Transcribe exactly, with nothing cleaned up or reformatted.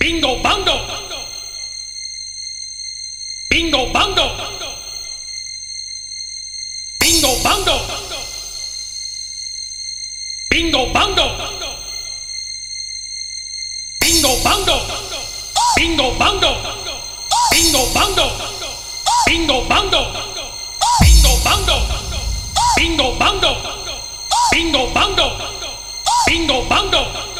Bingo Bango. Bingo Bango. Bingo Bango. Bingo Bango. Bingo Bango. Bingo Bango. Bingo Bango. Bingo Bango. Bingo Bango. Bingo Bango. Bingo Bango. Bingo Bango.